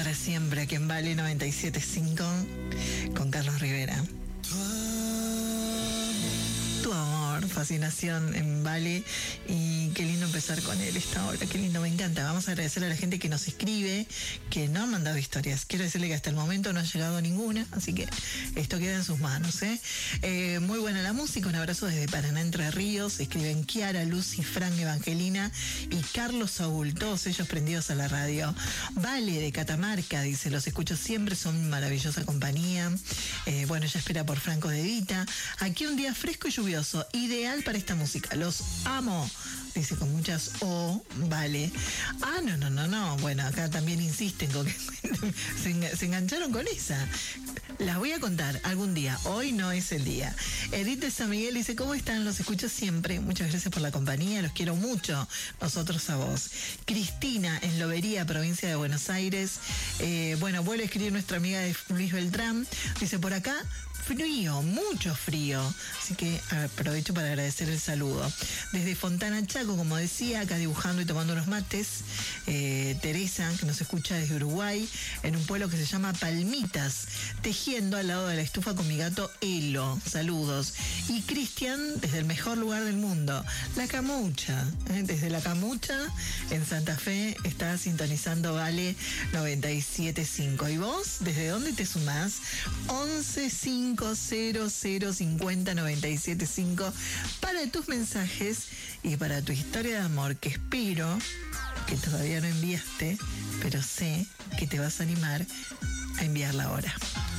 para siempre aquí en Vale 97.5 con Carlos Rivera. Tu amor, fascinación en Vale, y qué lindo empezar con él esta hora, qué lindo, me encanta. Vamos a agradecer a la gente que nos escribe, que no ha mandado historias. Quiero decirle que hasta el momento no ha llegado ninguna, así que esto queda en sus manos, muy buena la música, un abrazo desde Paraná, Entre Ríos. Escriben Kiara, Lucy, Frank, Evangelina y Carlos Saúl, todos ellos prendidos a la radio. Vale de Catamarca dice, los escucho siempre, son maravillosa compañía. Bueno, ella espera por Franco de Vita. Aquí un día fresco y lluvioso, ideal para esta música, los amo, dice con muchas O. Vale. Ah, no. Bueno, acá también insisten con que se engancharon con esa. Las voy a contar algún día. Hoy no es el día. Edith de San Miguel dice, ¿cómo están? Los escucho siempre. Muchas gracias por la compañía. Los quiero mucho. Nosotros a vos. Cristina en Lobería, provincia de Buenos Aires. Bueno, vuelve a escribir nuestra amiga de Luis Beltrán. Dice, por acá, frío, mucho frío. Así que aprovecho para agradecer el saludo. Desde Fontana Chaco, como decía, acá dibujando y tomando unos mates. Teresa, que nos escucha desde Uruguay, en un pueblo que se llama Palmitas, tejiendo al lado de la estufa con mi gato Elo. Saludos. Y Cristian, desde el mejor lugar del mundo, La Camucha. Desde La Camucha, en Santa Fe, está sintonizando Vale 97.5. ¿Y vos? ¿Desde dónde te sumás? 11-500-50-97.5 para tus mensajes y para tu historia de amor, que espero que todavía no enviaste, pero sé que te vas a animar a enviarla ahora.